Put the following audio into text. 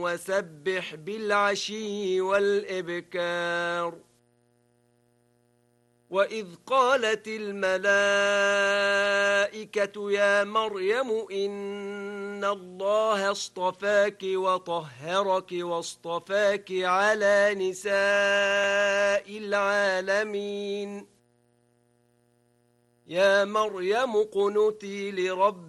وسبح بالعشي والإبكار. وإذ قالت الملائكة يا مريم إن الله اصطفاك وطهرك واصطفاك على نساء العالمين. يا مريم اقنتي لربك